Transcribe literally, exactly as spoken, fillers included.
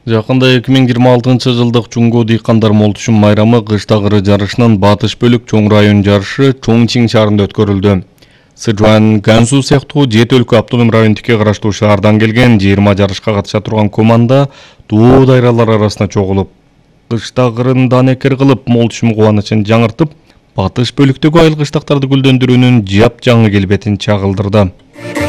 Жакында эки миң жыйырма алтынчы жылдык Чуңгу дыйкандар молтушум майрамы кыштагыры жарышынын батыш бөлүк чоң район жарышы Чоңчиң шаарында өткөрүлдү. Сычуан, Гансу сыяктуу жети өлкө автоном районтикке караштуу шаардан келген жыйырма жарышка катыша турган команда доо дайралар арасында чогулуп, кыштагырын данекер кылып, молтушум кубанычын жаңыртып, батыш бөлүктөгү айыл кыштактарды гүлдөндүрүүнүн жапжаңы келбетин чагылдырды.